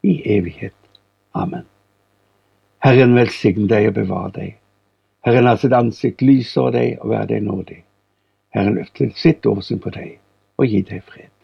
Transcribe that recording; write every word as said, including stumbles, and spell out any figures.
i evighet. Amen. Herren velsigne deg og bevare deg. Herren lar sitt ansikt lyse over deg og være deg nådig. Herren løfter sitt åsyn på deg og gi deg fred.